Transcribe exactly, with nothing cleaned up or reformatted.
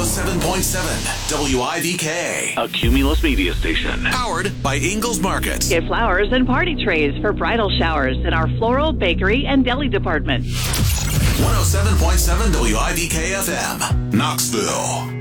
oh seven point seven W I V K. A Cumulus media station. Powered by Ingles Market. Get flowers and party trays for bridal showers in our floral, bakery, and deli department. one oh seven point seven W I V K F M, Knoxville.